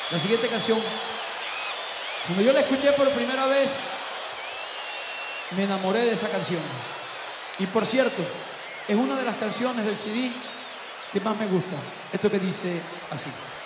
La siguiente canción, cuando yo la escuché por primera vez, me enamoré de esa canción. Y por cierto, es una de las canciones del CD que más me gusta. Esto que dice así.